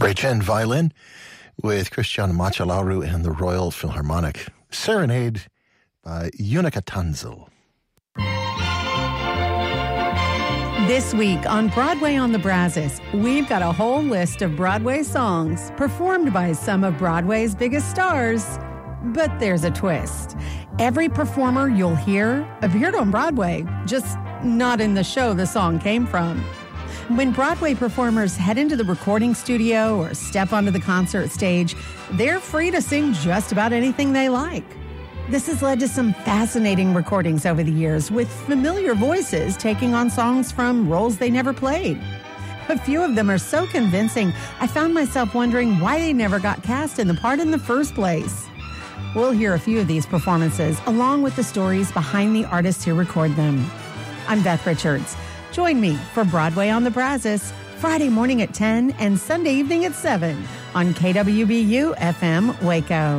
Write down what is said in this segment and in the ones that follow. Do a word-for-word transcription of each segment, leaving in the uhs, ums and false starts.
Ray Chen, violin, with Christian Machalaru and the Royal Philharmonic. Serenade by Unica Tanzel. This week on Broadway on the Brazos, we've got a whole list of Broadway songs performed by some of Broadway's biggest stars. But there's a twist. Every performer you'll hear appeared on Broadway, just not in the show the song came from. When Broadway performers head into the recording studio or step onto the concert stage, they're free to sing just about anything they like. This has led to some fascinating recordings over the years, with familiar voices taking on songs from roles they never played. A few of them are so convincing, I found myself wondering why they never got cast in the part in the first place. We'll hear a few of these performances, along with the stories behind the artists who record them. I'm Beth Richards. Join me for Broadway on the Brazos, Friday morning at ten and Sunday evening at seven on K W B U F M Waco.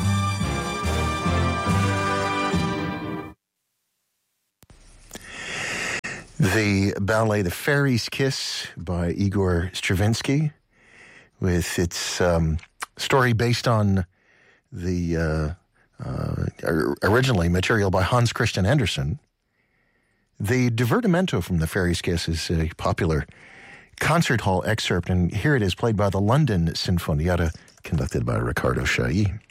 The ballet The Fairy's Kiss by Igor Stravinsky, with its um, story based on the uh, uh, originally material by Hans Christian Andersen. The divertimento from The Fairy's Kiss is a popular concert hall excerpt, and here it is played by the London Sinfonietta, conducted by Riccardo Chailly.